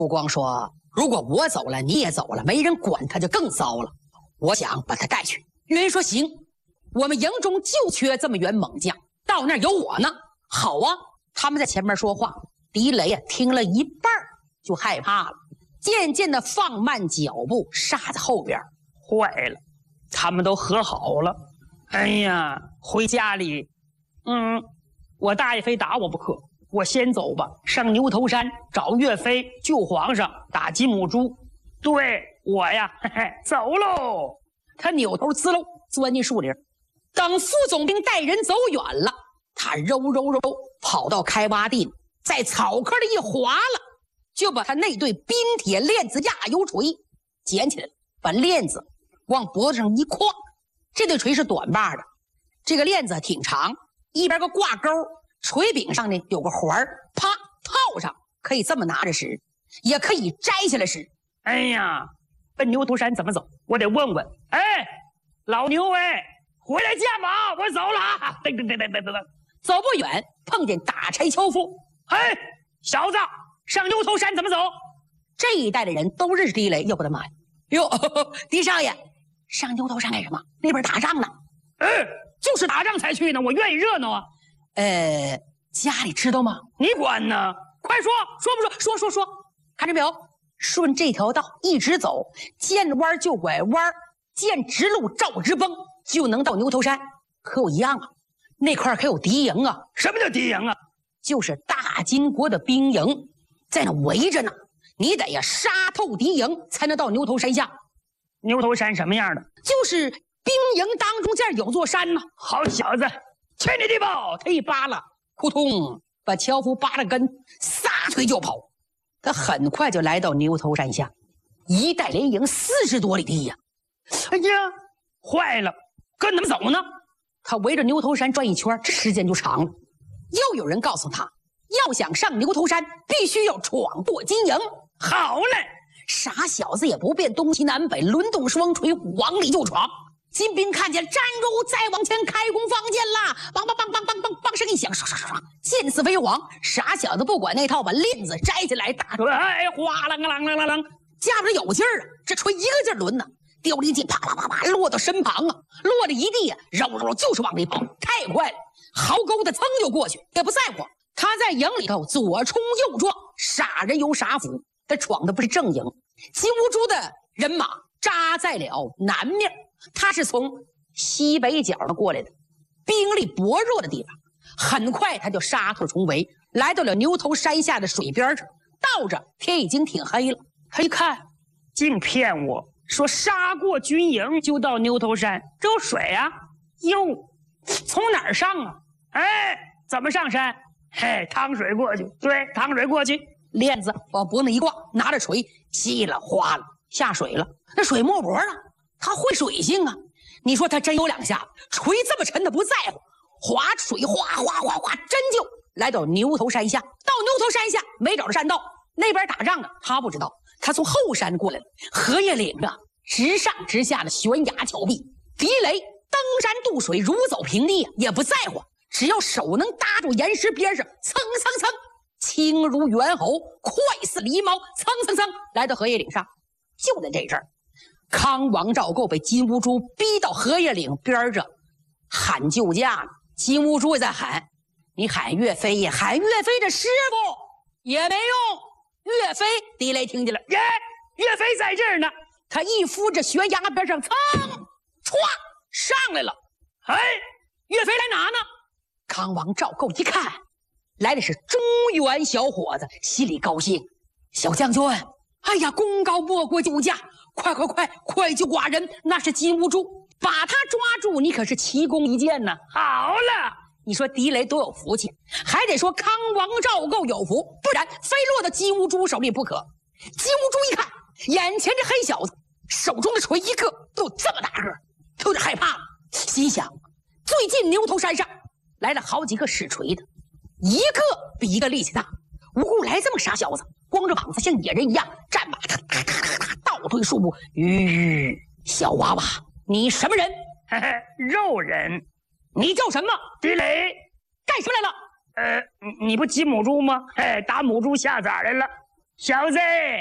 不光说，如果我走了，你也走了，没人管他就更糟了。我想把他带去。岳云说行，我们营中就缺这么员猛将，到那儿有我呢。好啊，他们在前面说话，狄雷听了一半就害怕了，渐渐的放慢脚步，杀在后边。 坏了，他们都和好了。哎呀，回家里，我大爷非打我不可，我先走吧，上牛头山找岳飞救皇上，打金母猪。对，我呀，走喽。 他扭头滋溜钻进树林。等副总兵带人走远了，他揉跑到开挖地，在草坑里一划了，就把他那对冰铁链子压油锤捡起来了，把链子往脖子上一挎。这对锤是短把的，这个链子挺长，一边个挂钩，锤柄上呢有个环，啪套上，可以这么拿着使，也可以摘下来使。 哎呀，奔牛头山怎么走？我得问问。哎，老牛哎，回来见马，我走了啊！等， 走不远，碰见打柴樵夫。 哎，小子，上牛头山怎么走？ 这一带的人都认识狄雷。哟，我的妈呀！哟，狄少爷，上牛头山干什么？那边打仗呢。 就是打仗才去呢，我愿意热闹啊。 家里知道吗？ 你管呢？快说，说不说？ 说，看见没有？顺这条道一直走，见弯就拐弯，见直路照直崩，就能到牛头山。可有一样啊，那块可有敌营啊。 什么叫敌营啊？ 就是大金国的兵营，在那围着呢。你得呀杀透敌营，才能到牛头山下。 牛头山什么样的？ 就是兵营当中间有座山呢。 好小子，去你的吧！ 他一扒拉，扑通，把樵夫扒了根，撒腿就跑。他很快就来到牛头山下，一带连营40多里地呀。 哎呀，坏了，跟他们走呢。 他围着牛头山转一圈，这时间就长了。又有人告诉他，要想上牛头山，必须要闯过金营。 好嘞， 傻小子也不辨东西南北，抡动双锤往里就闯。金兵看见，站住，再往前开弓放箭啦！梆梆梆梆梆梆梆声一响，唰唰唰唰，箭似飞蝗。傻小子不管那套，把链子摘下来，打出来， 哎，哗啷啷啷啷啷， 架不着有劲儿啊！这锤一个劲儿抡呢，掉离劲，啪啪啪啪落到身旁啊，落了一地呀，绕就是往里跑，太快了。壕沟的噌就过去，也不在乎。他在营里头左冲右撞，傻人有傻福。他闯的不是正营，金兀术的人马扎在了南面。他是从西北角上过来的，兵力薄弱的地方。很快他就杀退重围，来到了牛头山下的水边上。到着天已经挺黑了，他一看， 净骗我说杀过军营就到牛头山，这有水啊！哟，从哪儿上啊？哎，怎么上山？嘿，趟水过去。对，趟水过去， 链子往脖子一挂，拿着锤，稀了哗了下水了。那水没脖了。他会水性啊！你说他真有两下，锤这么沉他不在乎，划水哗哗哗哗，真就来到牛头山下。到牛头山下没找着山道，那边打仗呢，他不知道，他从后山过来了。荷叶岭啊，直上直下的悬崖峭壁，狄雷登山渡水如走平地啊，也不在乎，只要手能搭住岩石边上，蹭蹭蹭，轻如猿猴，快似狸猫，蹭蹭蹭来到荷叶岭上。就在这阵儿，康王赵构被金兀术逼到荷叶岭边上喊救驾呢。金兀术也在喊，你喊岳飞也喊岳飞的师傅也没用。岳飞，狄雷听见了， 耶，岳飞在这儿呢。 他一扶着悬崖边上，噌，歘上来了。 哎，岳飞来哪呢？ 康王赵构一看，来的是中原小伙子，心里高兴。小将军，哎呀，功高莫过救驾，快救寡人！那是金兀术，把他抓住，你可是奇功一件呢。 好了， 你说狄雷多有福气，还得说康王赵构有福，不然非落到金兀术手里不可。金兀术一看，眼前这黑小子手中的锤一个都这么大个，他有点害怕了，心想最近牛头山上来了好几个使锤的，一个比一个力气大，无故来这么傻小子，光着膀子像野人一样，战马倒退数步。小娃娃，你什么人？ 嘿嘿，肉人。 你叫什么？ 狄雷。 干什么来了？ 你不骑母猪吗？打母猪下崽来了。 小子。